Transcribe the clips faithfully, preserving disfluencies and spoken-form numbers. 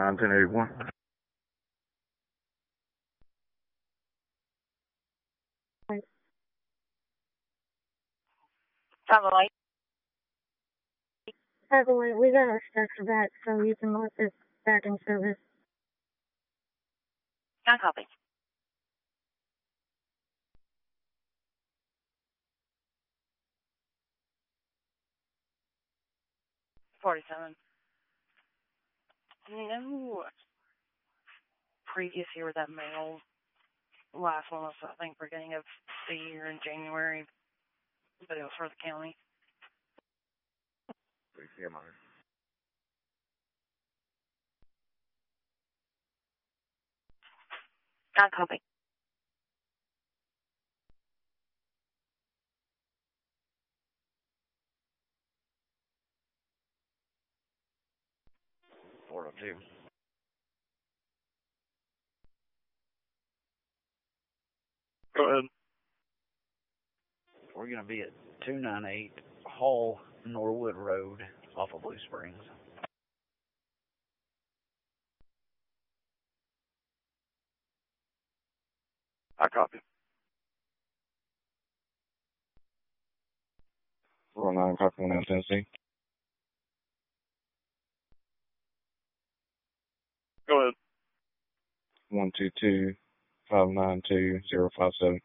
nine ten eighty-one. Satellite. Satellite, we got our structure back, so you can let this back in service. Not copy. forty-seven. No. Previous year with that mail. Last one was, I think, beginning of the year in January. But it was for the county. Yeah, man. Not copy. four oh two. Go ahead. We're going to be at two ninety-eight Hall, Norwood Road, off of Blue Springs. I copy. four oh nine, copy one, Tennessee. Go ahead. one two two, five nine two, zero five seven.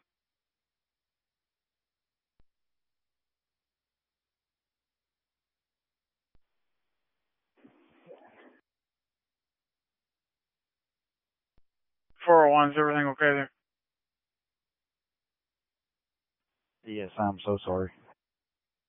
four oh one, is everything okay there? Yes, I'm so sorry.